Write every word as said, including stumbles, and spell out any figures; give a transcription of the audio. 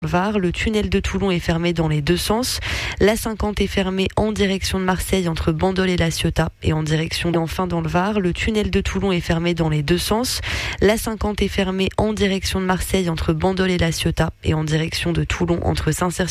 Var, le tunnel de Toulon est fermé dans les deux sens. La cinquante est fermée en direction de Marseille entre Bandol et La Ciotat et en direction d'enfin dans le Var. Le tunnel de Toulon est fermé dans les deux sens. La cinquante est fermée en direction de Marseille entre Bandol et La Ciotat et en direction de Toulon entre Saint-Cernin